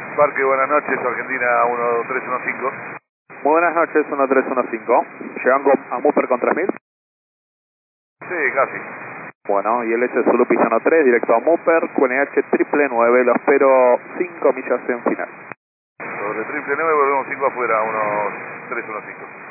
Parque, buenas noches, Argentina 1315. Muy buenas noches, 1315. Llegando a Mupper con 3000. Sí, casi. Bueno, y el S Zulu Pisano 3, directo a Mupper, QNH 999, lo espero 5 millas en final. Sobre 999 volvemos 5 afuera, 1315.